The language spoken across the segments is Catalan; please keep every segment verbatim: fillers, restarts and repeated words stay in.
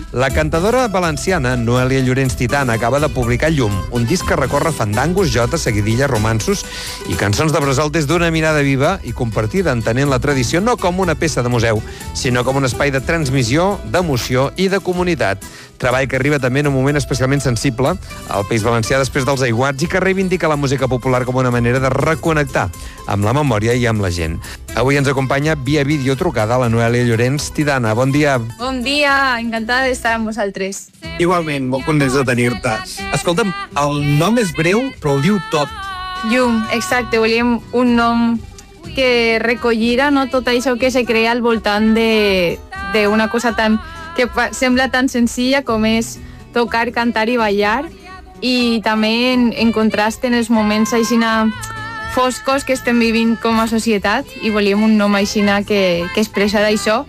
La cantadora valenciana Noelia Llorens Titana acaba de publicar Llum, un disc que recorre fandangos, jotes, seguidilles, romanços i cançons de bressol des d'una mirada viva i compartida, entenent la tradició no com una peça de museu, sinó com un espai de transmissió, d'emoció i de comunitat. Treball que arriba també en un moment especialment sensible al País Valencià després dels aiguats i que reivindica la música popular com una manera de reconnectar amb la memòria i amb la gent. Avui ens acompanya via vídeo trucada la Noelia Llorens Titana. Bon dia. Bon dia, encantada d'estar amb vosaltres. Igualment, molt contents de tenir-te. Escolta'm, el nom és breu, però ho diu tot. Llum, exacte, volíem un nom que recollira, no, tot això que se crea al voltant d'una cosa tan, que sembla tan senzilla com és tocar, cantar i ballar, i també en, en contrast en els moments aixina foscos que estem vivint com a societat, i volíem un nom aixina que, que expressa d'això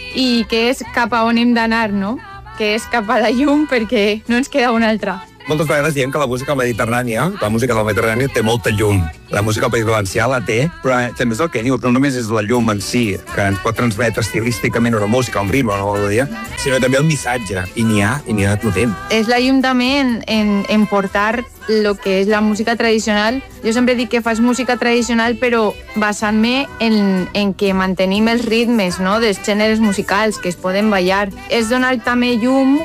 i que és cap a on hem d'anar, no? Que és cap a la llum, perquè no ens queda una altra. Moltes vegades diem que la música mediterrània, la música del Mediterrani té molta llum. La música del País Valencià la té, però també és el que diu, no només és la llum en si, que ens pot transmetre estilísticament una música, un ritme, una melodia, sinó també el missatge, i n'hi ha, i n'hi ha de potent. És la llum també en, en, en portar el que és la música tradicional. Jo sempre dic que fas música tradicional, però basant-me en, en que mantenim els ritmes, no?, dels gèneres musicals, que es poden ballar. És donar també llum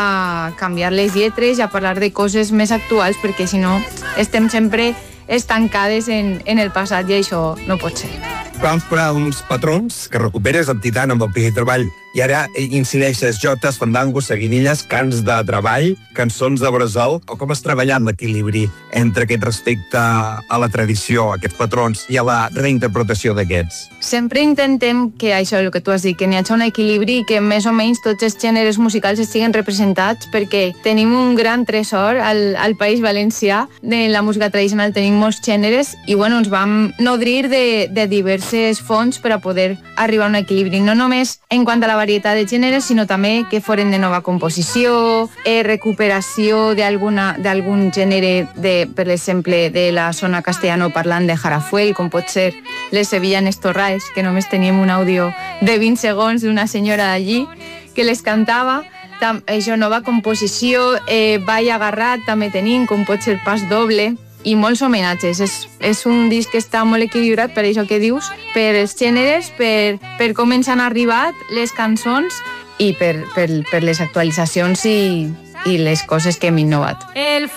a canviar les lletres i a parlar de coses més actuals, perquè si no estem sempre estancades en, en el passat i això no pot ser. Vam posar uns patrons que recuperes amb Titana, amb el primer treball, i ara incideixes jotes, fandangos, seguidilles, cants de treball, cançons de bressol. O com has treballat l'equilibri entre aquest respecte a la tradició, a aquests patrons, i a la reinterpretació d'aquests? Sempre intentem que això, el que tu has dit, que n'hi hagi un equilibri i que més o menys tots els gèneres musicals estiguen representats, perquè tenim un gran tresor al, al País Valencià. De la música tradicional tenim molts gèneres i bueno, ens vam nodrir de, de diverses fonts per a poder arribar a un equilibri, no només en quant a la varietat de gèneres, sinó també que foren de nova composició, eh, recuperació d'algun gènere, de, per exemple, de la zona castellanoparlant de Jarafuel, com pot ser les Sevillanes Torrals, que només teníem un àudio de vint segons d'una senyora d'allí que les cantava. Tam, això, nova composició, eh, ball agarrat també tenim, com pot ser pas doble, i molts homenatges. És, és un disc que està molt equilibrat, per això que dius, per els gèneres, per, per com ens han arribat les cançons i per, per, per les actualitzacions i, i les coses que hem innovat. El